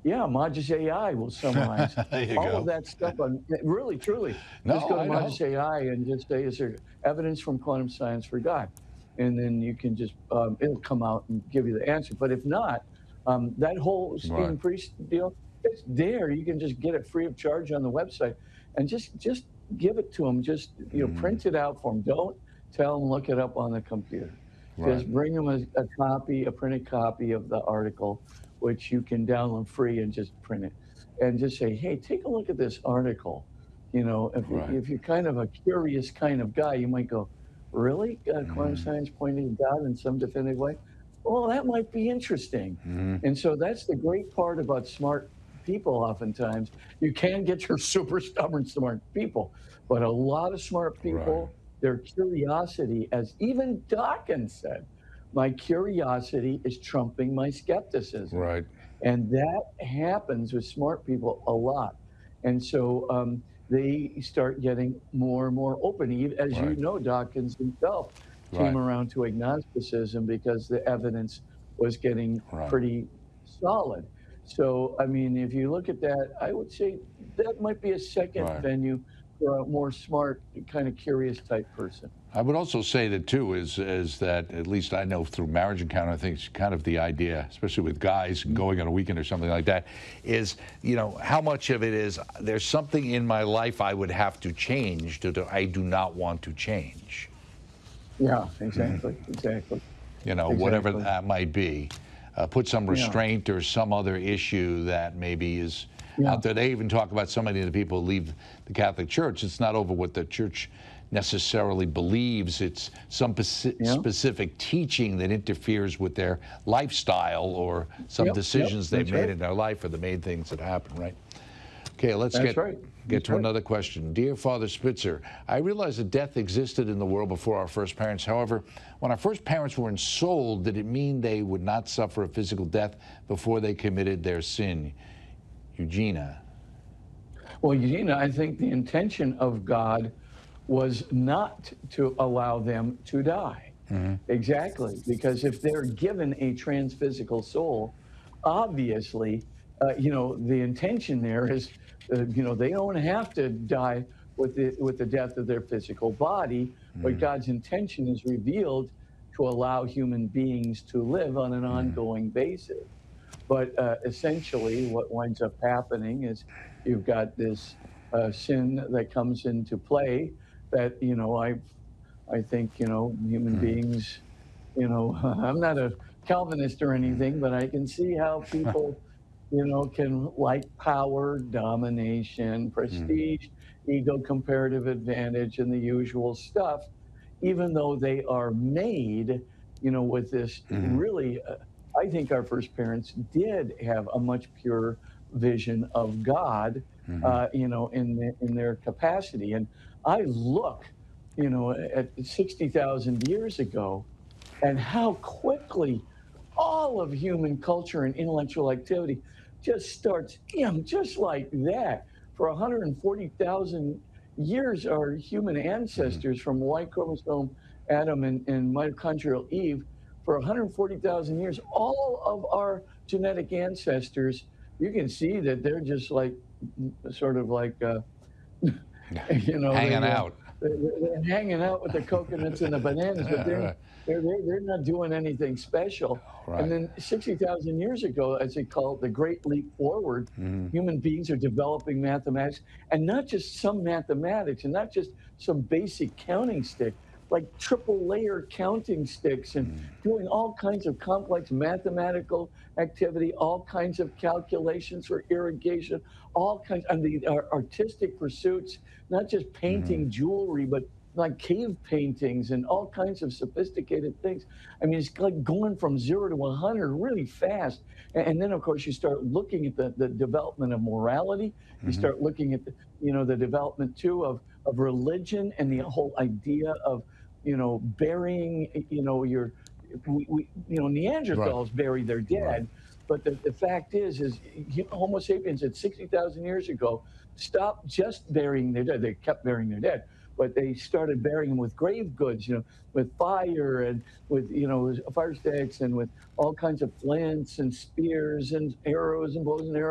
Yeah, Modus AI will summarize There you all of go. that stuff on really, truly. Just No, go to I Modus know. AI and just say, "Is there evidence from quantum science for God?" And then you can just, it'll come out and give you the answer. But if not, that whole Right. Stephen Priest deal, it's there. You can just get it free of charge on the website and just give it to them. Just, Mm, print it out for them. Don't tell them look it up on the computer. right. Just bring them a copy, a printed copy of the article, which you can download free and just print it. And just say, hey, take a look at this article. Right. If you're kind of a curious kind of guy, you might go, really? Quantum Mm, science pointing to God in some definitive way? Well, that might be interesting. mm, And so that's the great part about smart people oftentimes. You can get your super stubborn smart people, but a lot of smart right. people, their curiosity, as even Dawkins said, my curiosity is trumping my skepticism. Right. And that happens with smart people a lot. And so they start getting more and more open. As you Right. know, Dawkins himself came Right. around to agnosticism because the evidence was getting Right. pretty solid. So, I mean, if you look at that, I would say that might be a second Right. venue for a more smart, kind of curious type person. I would also say that too is that at least I know through Marriage Encounter, I think it's kind of the idea, especially with guys going on a weekend or something like that, is how much of it is there's something in my life I would have to change that I do not want to change. Yeah, exactly, exactly, Whatever exactly. that might be. Put some Yeah, restraint or some other issue that maybe is yeah, out there. They even talk about so many of the people who leave the Catholic Church. It's not over what the church necessarily believes. It's some yeah. specific teaching that interferes with their lifestyle or some Yep, yep, decisions they've that's made right. in their life or the main things that happen, right? Okay, let's That's get right. get That's to right. another question. Dear Father Spitzer, I realize that death existed in the world before our first parents. However, when our first parents were ensouled, did it mean they would not suffer a physical death before they committed their sin? Eugenia. Well, I think the intention of God was not to allow them to die. Hmm. Exactly, because if they're given a transphysical soul, obviously, the intention there is, they don't have to die with the death of their physical body, but God's intention is revealed to allow human beings to live on an ongoing basis. But essentially, what winds up happening is you've got this sin that comes into play that I think human beings. I'm not a Calvinist or anything, but I can see how people can like power, domination, prestige, ego, comparative advantage, and the usual stuff, even though they are made, with this really, I think our first parents did have a much purer vision of God, in their capacity. And I look, at 60,000 years ago and how quickly all of human culture and intellectual activity just starts, just like that. For 140,000 years, our human ancestors from Y chromosome Adam and mitochondrial Eve, for 140,000 years, all of our genetic ancestors, you can see that they're just like, sort of like, you know, Hanging they, uh, out. they're hanging out with the coconuts and the bananas, but they're not doing anything special. And Right. then 60,000 years ago, as they call it, the Great Leap Forward, human beings are developing mathematics, and not just some mathematics, and not just some basic counting stick, like triple layer counting sticks, and doing all kinds of complex mathematical activity, all kinds of calculations for irrigation, all kinds, and the artistic pursuits, not just painting jewelry, but like cave paintings and all kinds of sophisticated things. I mean, it's like going from 0 to 100 really fast. And then, of course, you start looking at the development of morality. You start looking at the development too of religion and the whole idea of burying your Right. Neanderthals bury their Right. dead. But the fact is Homo sapiens at 60,000 years ago stopped just burying their dead. They kept burying their dead, but they started burying them with grave goods, with fire and with, fire sticks and with all kinds of flints and spears and arrows and bows and arrows.